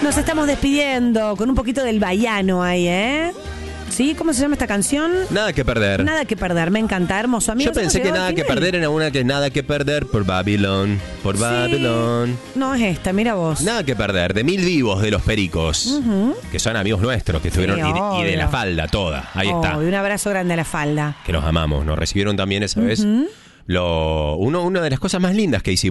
Nos estamos despidiendo con un poquito del baiano ahí, ¿eh? ¿Sí? ¿Cómo se llama esta canción? Nada que perder. Nada que perder, me encanta, hermoso. Amigos, yo pensé que nada que perder era una que nada que perder por Babylon. Por Babylon. No es esta, mira vos. Nada que perder, de Mil Vivos de los Pericos, que son amigos nuestros, que estuvieron, y de La Falda, toda. Ahí está. Un abrazo grande a La Falda. Que los amamos, nos recibieron también esa vez. Una de las cosas más lindas que hicimos.